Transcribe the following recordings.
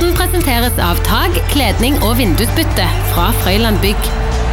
Sporten presenteres av Tag, kledning og vindusbytte fra Frøyland Bygg.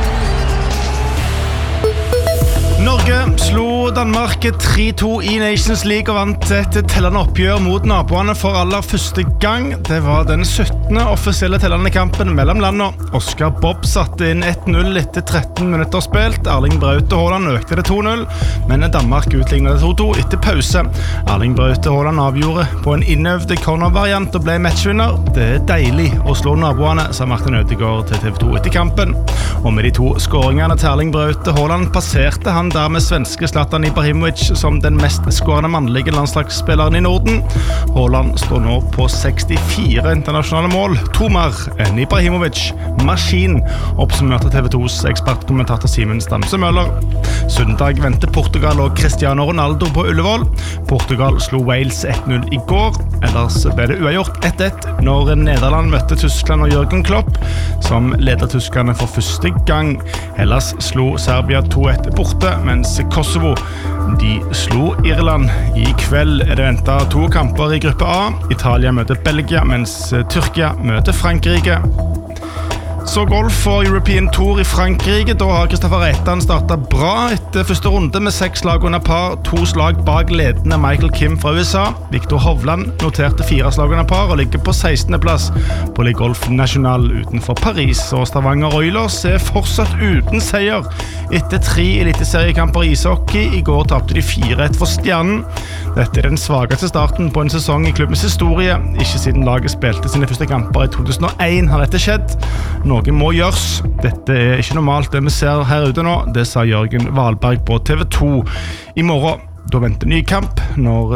Norge slo Danmark 3-2 i Nations League og vant et tellende oppgjør mot naboene for aller første gang. Det var den 17. offisielle tellende kampen mellom landene. Oscar Bob satte inn 1-0 etter 13 minutter spilt. Erling Braut Haaland økte det 2-0, men Danmark utlignet det 2-2 etter pause. Erling Braut Haaland avgjorde på en innøvd cornervariant og ble matchvinner. Det deilig å slå naboene, sa Martin Ødegaard til TV 2 etter kampen. Og med de 2 skåringene til Erling Braut Haaland passerte han dermed svenske Zlatan Ibrahimovic som den mest skårende mannlige landslagsspilleren i Norden. Haaland står nå på 64 internasjonale mål, 2 mer enn Ibrahimovic. Maskin, oppsummerte TV 2s ekspertkommentator Simen Stamse Møller. Søndag venter Portugal og Cristiano Ronaldo på Ullevål. Portugal slo Wales 1-0 i går, ellers ble det uavgjort 1-1 når Nederland møtte Tyskland og Jürgen Klopp, som leder tyskerne for første gang. Hellas slo Serbia 2-1 borte, mens Kosovo de slo Irland. I kveld det ventet 2 kamper i gruppe A. Italia møter Belgia, mens Tyrkia møter Frankrike. Så golf og European Tour i Frankrike. Da har Kristoffer Reitan startet bra etter første runde med 6 slag under par, 2 slag bak ledende Michael Kim fra USA. Victor Hovland noterte 4 slag under par og ligger på 16. plass på Le Golf National utenfor Paris. Og Stavanger Oilers fortsatt uten seier etter 3 eliteseriekamper i ishockey. I går tapte de 4-1 for Stjernen. Dette den svageste starten på en sesong i klubbens historie. Ikke siden laget spilte sine første kamper i 2001 har dette skjedd. Noe må gjøres. Dette ikke normalt det vi ser her ute nå, det sa Jørgen Wahlberg på TV 2. I morgen, da venter ny kamp når